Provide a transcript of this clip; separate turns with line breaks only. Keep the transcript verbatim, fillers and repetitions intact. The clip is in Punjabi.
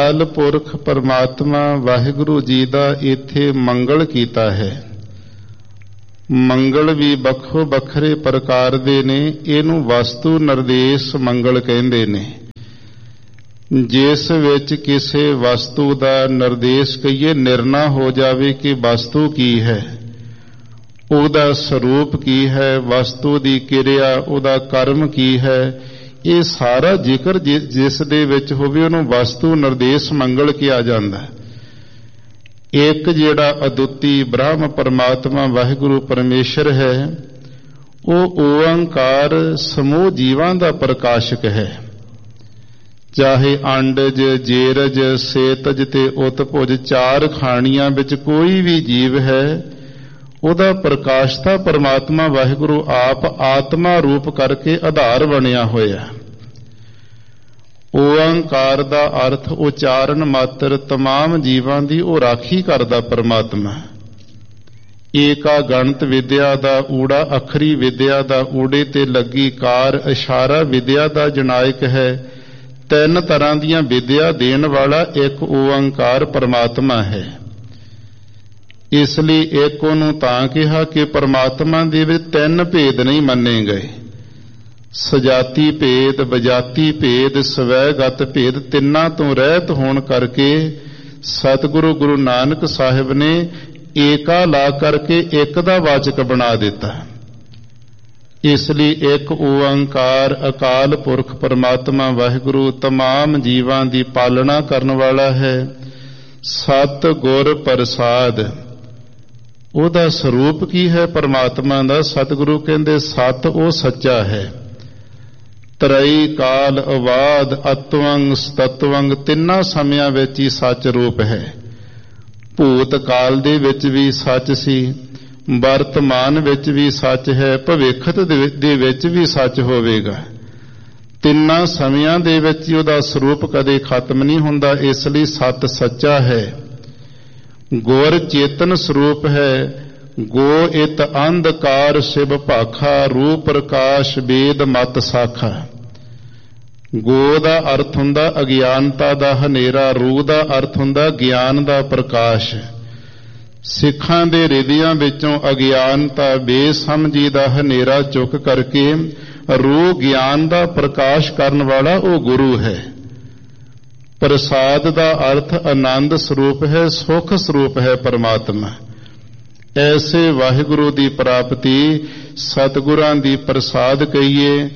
ਅਕਾਲ ਪੁਰਖ ਪਰਮਾਤਮਾ ਵਾਹਿਗੁਰੂ ਜੀ ਦਾ ਇੱਥੇ ਮੰਗਲ ਕੀਤਾ ਹੈ। ਮੰਗਲ ਵੀ ਵੱਖੋ ਵੱਖਰੇ ਪ੍ਰਕਾਰ ਦੇ ਨੇ। ਇਹਨੂੰ ਵਸਤੂ ਨਿਰਦੇਸ਼ ਮੰਗਲ ਕਹਿੰਦੇ ਨੇ। ਜਿਸ ਵਿੱਚ ਕਿਸੇ ਵਸਤੂ ਦਾ ਨਿਰਦੇਸ਼ ਕਹੀਏ, ਨਿਰਣਾ ਹੋ ਜਾਵੇ ਕਿ ਵਸਤੂ ਕੀ ਹੈ, ਉਹਦਾ ਸਰੂਪ ਕੀ ਹੈ, ਵਸਤੂ ਦੀ ਕਿਰਿਆ, ਉਹਦਾ ਕਰਮ ਕੀ ਹੈ, ਇਹ ਸਾਰਾ ਜ਼ਿਕਰ ਜਿਸ ਦੇ ਵਿੱਚ ਹੋਵੇ ਉਹਨੂੰ ਵਸਤੂ ਨਿਰਦੇਸ਼ ਮੰਗਲ ਕਿਹਾ ਜਾਂਦਾ। ਇੱਕ ਜਿਹੜਾ ਅਦੁੱਤੀ ਬ੍ਰਹਮ ਪਰਮਾਤਮਾ ਵਾਹਿਗੁਰੂ ਪਰਮੇਸ਼ਰ ਹੈ, ਉਹ ਓਅੰਕਾਰ ਸਮੂਹ ਜੀਵਾਂ ਦਾ ਪ੍ਰਕਾਸ਼ਕ ਹੈ। ਚਾਹੇ ਅੰਡਜ, ਜੇਰਜ, ਸੇਤਜ ਤੇ ਉਤਭੁਜ ਚਾਰ ਖਾਣੀਆਂ ਵਿੱਚ ਕੋਈ ਵੀ ਜੀਵ ਹੈ, ਉਹਦਾ ਪ੍ਰਕਾਸ਼ਤਾ ਪਰਮਾਤਮਾ ਵਾਹਿਗੁਰੂ ਆਪ ਆਤਮਾ ਰੂਪ ਕਰਕੇ ਆਧਾਰ ਬਣਿਆ ਹੋਇਆ। ਓਅੰਕਾਰ ਦਾ ਅਰਥ ਉਚਾਰਨ ਮਾਤਰ ਤਮਾਮ ਜੀਵਾਂ ਦੀ ਉਹ ਰਾਖੀ ਕਰਦਾ ਪਰਮਾਤਮਾ। ਏਕਾ ਗਣਤ ਵਿਦਿਆ ਦਾ ਊੜਾ, ਅੱਖਰੀ ਵਿਦਿਆ ਦਾ ਊੜੇ ਤੇ ਲੱਗੀ ਕਾਰ ਇਸ਼ਾਰਾ ਵਿਦਿਆ ਦਾ ਜਨਾਇਕ ਹੈ। ਤਿੰਨ ਤਰ੍ਹਾਂ ਦੀਆਂ ਵਿਦਿਆ ਦੇਣ ਵਾਲਾ ਇੱਕ ਓਅੰਕਾਰ ਪਰਮਾਤਮਾ ਹੈ। ਇਸ ਲਈ ਇੱਕ ਉਹਨੂੰ ਤਾਂ ਕਿਹਾ ਕਿ ਪਰਮਾਤਮਾ ਦੇ ਵਿੱਚ ਤਿੰਨ ਭੇਦ ਨਹੀਂ ਮੰਨੇ ਗਏ। ਸਜਾਤੀ ਭੇਦ, ਬਜਾਤੀ ਭੇਦ, ਸਵੈਗਤ ਭੇਦ, ਤਿੰਨਾਂ ਤੋਂ ਰਹਿਤ ਹੋਣ ਕਰਕੇ ਸਤਿਗੁਰੂ ਗੁਰੂ ਨਾਨਕ ਸਾਹਿਬ ਨੇ ਏਕਾ ਲਾ ਕਰਕੇ ਇੱਕ ਦਾ ਵਾਚਕ ਬਣਾ ਦਿੱਤਾ। ਇਸ ਲਈ ਇੱਕ ਓਅੰਕਾਰ ਅਕਾਲ ਪੁਰਖ ਪਰਮਾਤਮਾ ਵਾਹਿਗੁਰੂ ਤਮਾਮ ਜੀਵਾਂ ਦੀ ਪਾਲਣਾ ਕਰਨ ਵਾਲਾ ਹੈ। ਸਤਿ ਗੁਰ ਪ੍ਰਸਾਦ, ਉਹਦਾ ਸਰੂਪ ਕੀ ਹੈ ਪਰਮਾਤਮਾ ਦਾ? ਸਤਿਗੁਰੂ ਕਹਿੰਦੇ ਸਤ ਉਹ ਸੱਚਾ ਹੈ। ਤਰਈ ਕਾਲ ਅਵਾਦ ਅਤਵੰਗ ਸਤਵੰਗ, ਤਿੰਨਾਂ ਸਮਿਆਂ ਵਿੱਚ ਹੀ ਸੱਚ ਰੂਪ ਹੈ। ਭੂਤ ਕਾਲ ਦੇ ਵਿੱਚ ਵੀ ਸੱਚ ਸੀ, ਵਰਤਮਾਨ ਵਿੱਚ ਵੀ ਸੱਚ ਹੈ, ਭਵਿੱਖਤ ਦੇ ਵਿੱਚ ਵੀ ਸੱਚ ਹੋਵੇਗਾ। ਤਿੰਨਾਂ ਸਮਿਆਂ ਦੇ ਵਿੱਚ ਹੀ ਉਹਦਾ ਸਰੂਪ ਕਦੇ ਖਤਮ ਨਹੀਂ ਹੁੰਦਾ। ਇਸ ਲਈ ਸਤ ਸੱਚਾ ਹੈ। ਗੁਰ ਚੇਤਨ ਸਰੂਪ ਹੈ। ਗੋ ਇਤ ਅੰਧਕਾਰ ਸ਼ਿਵ ਭਾਖਾ, ਰੂਪ ਪ੍ਰਕਾਸ਼ ਵੇਦ ਮਤ ਸਾਖਾ। ਗੋ ਦਾ ਅਰਥ ਹੁੰਦਾ ਅਗਿਆਨਤਾ ਦਾ ਹਨੇਰਾ, ਰੂ ਦਾ ਅਰਥ ਹੁੰਦਾ ਗਿਆਨ ਦਾ ਪ੍ਰਕਾਸ਼। ਸਿੱਖਾਂ ਦੇ ਹਿਰਦਿਆਂ ਵਿੱਚੋਂ ਅਗਿਆਨਤਾ ਬੇਸਮਝੀ ਦਾ ਹਨੇਰਾ ਚੁੱਕ ਕਰਕੇ ਰੂ ਗਿਆਨ ਦਾ ਪ੍ਰਕਾਸ਼ ਕਰਨ ਵਾਲਾ ਉਹ ਗੁਰੂ ਹੈ। ਪ੍ਰਸਾਦ ਦਾ ਅਰਥ ਆਨੰਦ ਸਰੂਪ ਹੈ, ਸੁਖ ਸਰੂਪ ਹੈ ਪਰਮਾਤਮਾ। ਐਸੇ ਵਾਹਿਗੁਰੂ ਦੀ ਪ੍ਰਾਪਤੀ ਸਤਿਗੁਰਾਂ ਦੀ ਪ੍ਰਸਾਦ ਕਹੀਏ